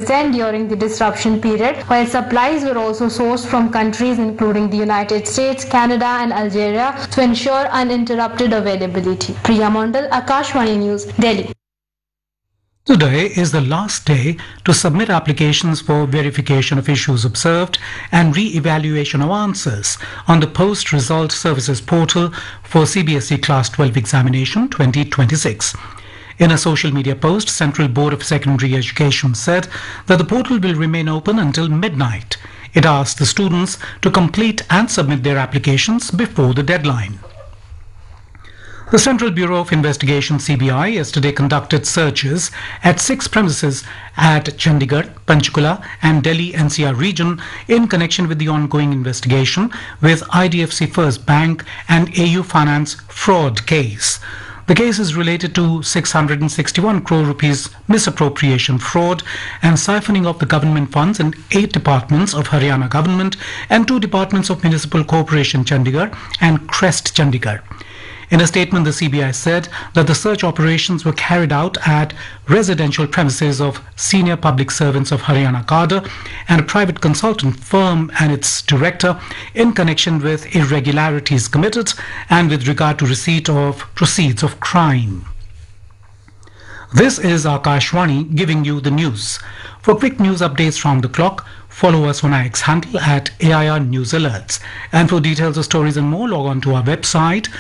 2% during the disruption period, while supplies were also sourced from countries including the United States, Canada and Algeria to ensure uninterrupted availability. Priya Mondal, Akashvani News, Delhi. Today is the last day to submit applications for verification of issues observed and re-evaluation of answers on the Post-Result Services portal for CBSE Class 12 Examination 2026. In a social media post, Central Board of Secondary Education said that the portal will remain open until midnight. It asked the students to complete and submit their applications before the deadline. The Central Bureau of Investigation (CBI) yesterday conducted searches at 6 premises at Chandigarh, Panchkula and Delhi NCR region in connection with the ongoing investigation with IDFC First Bank and AU Finance fraud case. The case is related to 661 crore rupees misappropriation fraud and siphoning of the government funds in 8 departments of Haryana government and 2 departments of Municipal Corporation Chandigarh and Crest Chandigarh. In a statement, the CBI said that the search operations were carried out at residential premises of senior public servants of Haryana cadre and a private consultant firm and its director in connection with irregularities committed and with regard to receipt of proceeds of crime. This is Akashvani giving you the news. For quick news updates round the clock, follow us on our X handle at AIR News Alerts. And for details of stories and more, log on to our website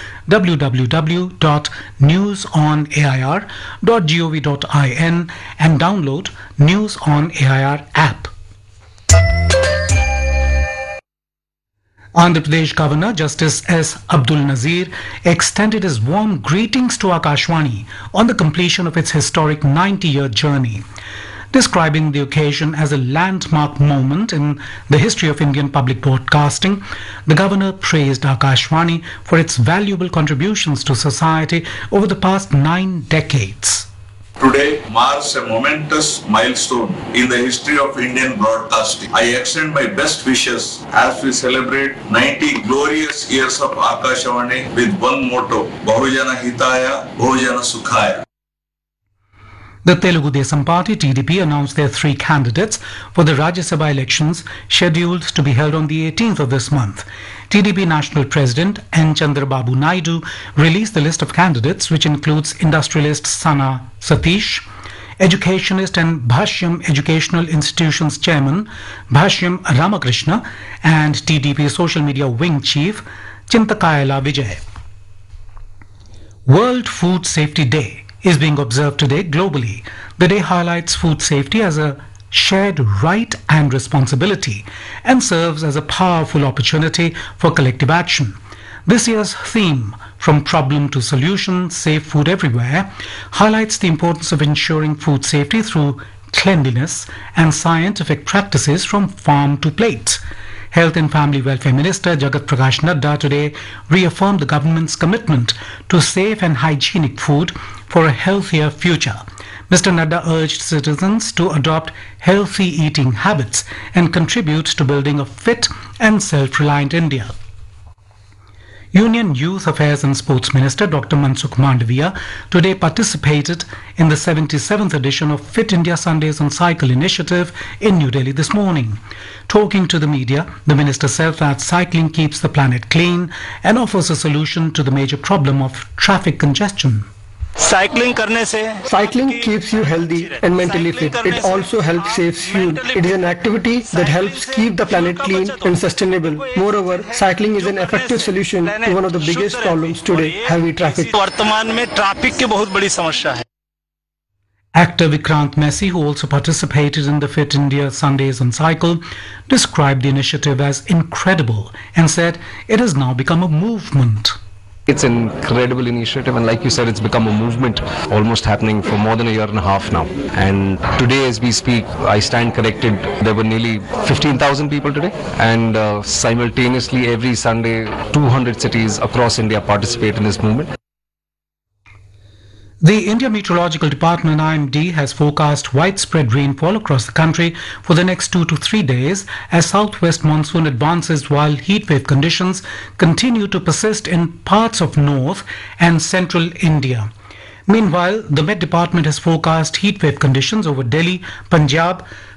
www.newsonair.gov.in and download News on AIR app. Andhra Pradesh Governor Justice S. Abdul Nazir extended his warm greetings to Akashvani on the completion of its historic 90-year journey. Describing the occasion as a landmark moment in the history of Indian public broadcasting, the governor praised Akashvani for its valuable contributions to society over the past 9 decades. Today marks a momentous milestone in the history of Indian broadcasting. I extend my best wishes as we celebrate 90 glorious years of Akashvani with one motto, Bahujana Hitaya, Bahujana Sukhaya. The Telugu Desam Party (TDP) announced their 3 candidates for the Rajya Sabha elections scheduled to be held on the 18th of this month. TDP National President N. Chandrababu Naidu released the list of candidates, which includes industrialist Sana Satish, educationist and Bhashyam Educational Institutions Chairman Bhashyam Ramakrishna, and TDP Social Media Wing Chief Chintakayala Vijay. World Food Safety Day is being observed today globally. The day highlights food safety as a shared right and responsibility and serves as a powerful opportunity for collective action. This year's theme, From Problem to Solution, Safe Food Everywhere, highlights the importance of ensuring food safety through cleanliness and scientific practices from farm to plate. Health and Family Welfare Minister Jagat Prakash Nadda today reaffirmed the government's commitment to safe and hygienic food for a healthier future. Mr. Nadda urged citizens to adopt healthy eating habits and contribute to building a fit and self-reliant India. Union Youth Affairs and Sports Minister Dr. Mansukh Mandaviya today participated in the 77th edition of Fit India Sundays on Cycle initiative in New Delhi this morning. Talking to the media, the minister said that cycling keeps the planet clean and offers a solution to the major problem of traffic congestion. Cycling keeps you healthy and mentally fit. It also helps save fuel. It is an activity that helps keep the planet clean and sustainable. Moreover, cycling is an effective solution to one of the biggest problems today, heavy traffic. Actor Vikrant Messi, who also participated in the Fit India Sundays on Cycle, described the initiative as incredible and said it has now become a movement. It's an incredible initiative, and like you said, it's become a movement almost happening for more than a year and a half now. And today as we speak, I stand corrected, there were nearly 15,000 people today, and simultaneously every Sunday 200 cities across India participate in this movement. The India Meteorological Department IMD has forecast widespread rainfall across the country for the next 2 to 3 days as southwest monsoon advances while heatwave conditions continue to persist in parts of north and central India. Meanwhile, the Met Department has forecast heatwave conditions over Delhi, Punjab,